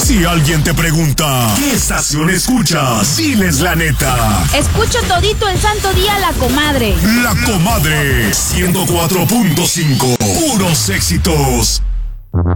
Si alguien te pregunta, ¿qué estación escuchas? Diles la neta. Escucho todito el santo día La Comadre. La Comadre 104.5. Puros éxitos.